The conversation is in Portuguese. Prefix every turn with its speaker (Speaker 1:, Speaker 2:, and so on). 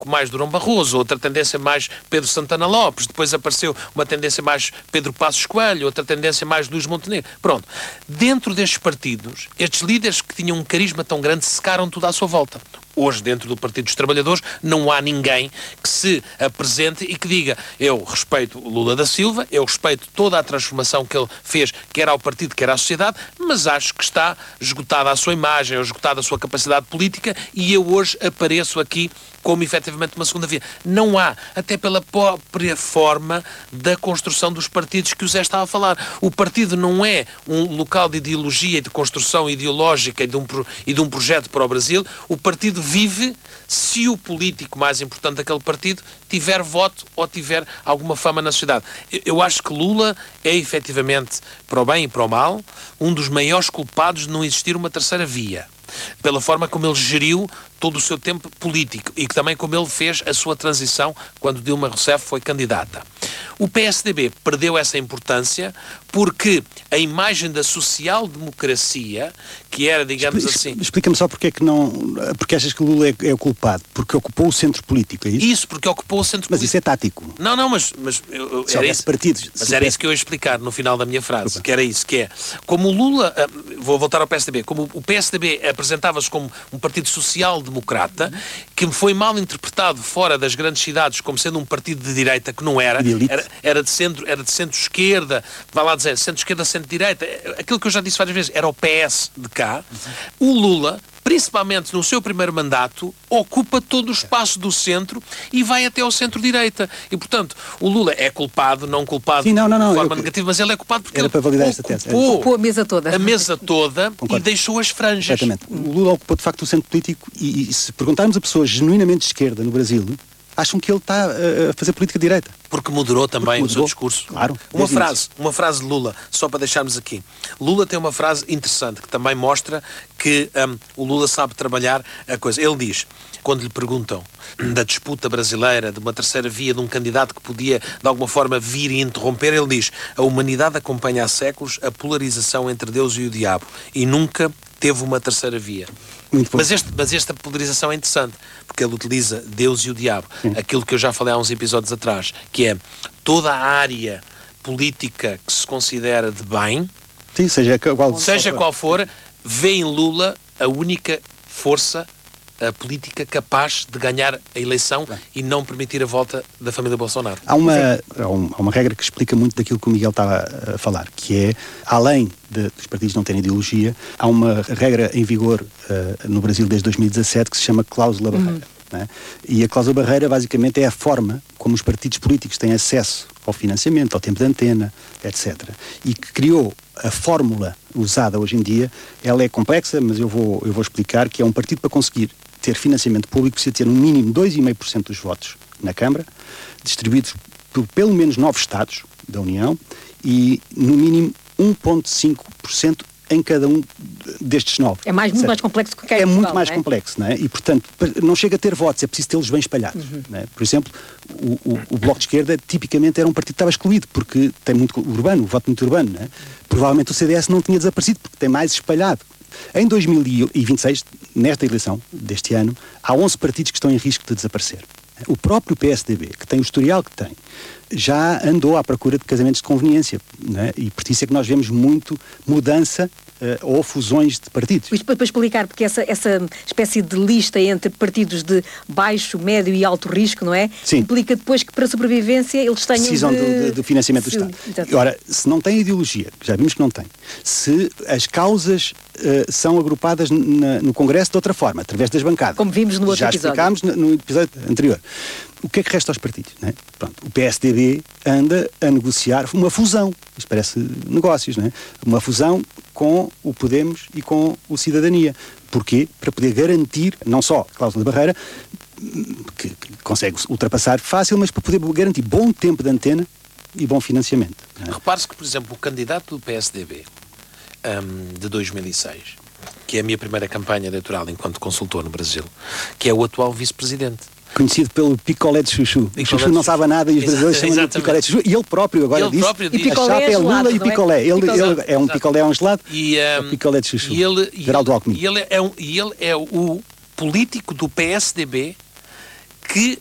Speaker 1: mais Durão Barroso, outra tendência mais Pedro Santana Lopes, depois apareceu uma tendência mais Pedro Passos Coelho, outra tendência mais Luís Montenegro. Pronto. Dentro destes partidos, estes líderes que tinham um carisma tão grande secaram tudo à sua volta. Hoje, dentro do Partido dos Trabalhadores, não há ninguém que se apresente e que diga: eu respeito o Lula da Silva, eu respeito toda a transformação que ele fez, quer ao partido, quer à sociedade, mas acho que está esgotada a sua imagem, ou esgotada a sua capacidade política, e eu hoje apareço aqui como efetivamente uma segunda via. Não há, até pela própria forma da construção dos partidos que o Zé estava a falar. O partido não é um local de ideologia e de construção ideológica e de um projeto para o Brasil. O partido vive se o político mais importante daquele partido tiver voto ou tiver alguma fama na sociedade. Eu acho que Lula é efetivamente, para o bem e para o mal, um dos maiores culpados de não existir uma terceira via. Pela forma como ele geriu todo o seu tempo político e também como ele fez a sua transição quando Dilma Rousseff foi candidata. O PSDB perdeu essa importância porque a imagem da social-democracia, que era, digamos assim...
Speaker 2: Explica-me só porque é que não... Porque achas que o Lula é o culpado? Porque ocupou o centro político, é isso?
Speaker 1: Isso, porque ocupou o centro político.
Speaker 2: Mas isso é tático.
Speaker 1: Não, mas
Speaker 2: era isso. Partidos.
Speaker 1: Mas era isso que eu ia explicar no final da minha frase, que era isso, que é... Como o Lula... Vou voltar ao PSDB. Como o PSDB apresentava-se como um partido social-democrata, que foi mal interpretado fora das grandes cidades como sendo um partido de direita, que não era. Era de centro-esquerda, vai lá dizer, centro-esquerda, centro-direita. Aquilo que eu já disse várias vezes, era o PS de cá. O Lula, principalmente no seu primeiro mandato, ocupa todo o espaço do centro e vai até ao centro-direita. E, portanto, o Lula é culpado, não culpado de forma negativa, mas ele é culpado porque ele
Speaker 3: ocupou a mesa toda.
Speaker 1: A mesa toda e deixou as franjas.
Speaker 2: Exatamente. O Lula ocupou, de facto, o centro político e se perguntarmos a pessoas genuinamente de esquerda no Brasil, acham que ele está a fazer política de direita.
Speaker 1: Porque moderou também o seu discurso.
Speaker 2: Claro.
Speaker 1: Uma frase de Lula, só para deixarmos aqui. Lula tem uma frase interessante que também mostra que o Lula sabe trabalhar a coisa. Ele diz, quando lhe perguntam da disputa brasileira, de uma terceira via, de um candidato que podia, de alguma forma, vir e interromper, ele diz: a humanidade acompanha há séculos a polarização entre Deus e o diabo e nunca teve uma terceira via. Mas esta polarização é interessante, porque ele utiliza Deus e o diabo.
Speaker 2: Sim.
Speaker 1: Aquilo que eu já falei há uns episódios atrás, que é toda a área política que se considera de bem,
Speaker 2: sim, seja
Speaker 1: qual for, vê em Lula a única força política capaz de ganhar a eleição e não permitir a volta da família Bolsonaro.
Speaker 2: Há uma regra que explica muito daquilo que o Miguel estava a falar, que é, além dos partidos não terem ideologia, há uma regra em vigor no Brasil desde 2017 que se chama cláusula barreira. Né? E a cláusula barreira basicamente é a forma como os partidos políticos têm acesso ao financiamento, ao tempo de antena, etc. E que criou a fórmula usada hoje em dia. Ela é complexa, mas eu vou explicar que é um partido para conseguir ter financiamento público precisa ter no mínimo 2,5% dos votos na Câmara, distribuídos por pelo menos 9 Estados da União e no mínimo 1,5% em cada um destes 9.
Speaker 3: É muito mais complexo que
Speaker 2: é muito mais complexo, não é? E, portanto, não chega a ter votos, é preciso tê-los bem espalhados. Não é? Por exemplo, o Bloco de Esquerda tipicamente era um partido que estava excluído, porque tem muito urbano, o voto muito urbano. Não é? Provavelmente o CDS não tinha desaparecido, porque tem mais espalhado. Em 2026, nesta eleição deste ano, há 11 partidos que estão em risco de desaparecer. O próprio PSDB, que tem o historial que tem, já andou à procura de casamentos de conveniência, né? E por isso é que nós vemos muito mudança ou fusões de partidos.
Speaker 3: Isto para explicar, porque essa espécie de lista entre partidos de baixo, médio e alto risco, não é?
Speaker 2: Sim.
Speaker 3: Implica depois que para a sobrevivência eles tenham
Speaker 2: precisam de financiamento do Estado.
Speaker 3: Exatamente.
Speaker 2: Ora, se não tem ideologia, já vimos que não tem, se as causas são agrupadas no Congresso de outra forma, através das bancadas.
Speaker 3: Como vimos no outro episódio.
Speaker 2: Já explicámos no episódio anterior. O que é que resta aos partidos? Não é? Pronto, o PSDB anda a negociar uma fusão. Isto parece negócios, não é? Uma fusão com o Podemos e com o Cidadania. Porquê? Para poder garantir, não só a cláusula de barreira, que consegue ultrapassar fácil, mas para poder garantir bom tempo de antena e bom financiamento. É?
Speaker 1: Repare-se que, por exemplo, o candidato do PSDB de 2006, que é a minha primeira campanha eleitoral enquanto consultor no Brasil, que é o atual vice-presidente.
Speaker 2: Conhecido pelo picolé de chuchu. O chuchu não sabe nada e os brasileiros chamam de picolé de chuchu. E ele próprio agora disse, a chapa é Lula e picolé. Ele é um picolé a um gelado, é um picolé de chuchu. Geraldo Alckmin.
Speaker 1: E ele é o político do PSDB que